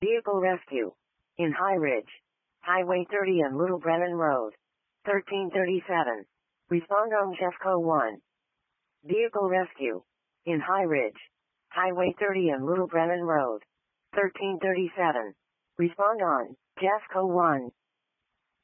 Vehicle rescue. In High Ridge. Highway 30 and Little Brennan Road. 1337. Respond on Jeffco 1. Vehicle rescue. In High Ridge. Highway 30 and Little Brennan Road. 1337. Respond on Jeffco 1.